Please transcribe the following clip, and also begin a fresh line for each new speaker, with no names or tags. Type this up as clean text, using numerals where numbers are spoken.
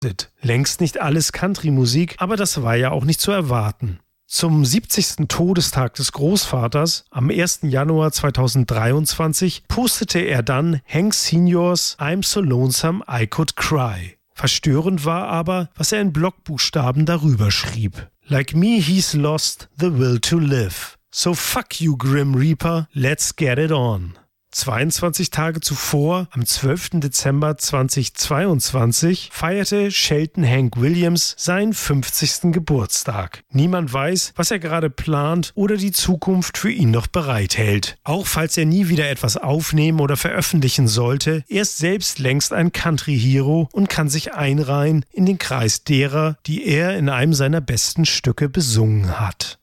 Längst nicht alles Country-Musik, aber das war ja auch nicht zu erwarten. Zum 70. Todestag des Großvaters am 1. Januar 2023 postete er dann Hank Seniors I'm So Lonesome I Could Cry. Verstörend war aber, was er in Blockbuchstaben darüber schrieb. Like me he's lost the will to live. So fuck you Grim Reaper, let's get it on. 22 Tage zuvor, am 12. Dezember 2022, feierte Shelton Hank Williams seinen 50. Geburtstag. Niemand weiß, was er gerade plant oder die Zukunft für ihn noch bereithält. Auch falls er nie wieder etwas aufnehmen oder veröffentlichen sollte, er ist selbst längst ein Country-Hero und kann sich einreihen in den Kreis derer, die er in einem seiner besten Stücke besungen hat.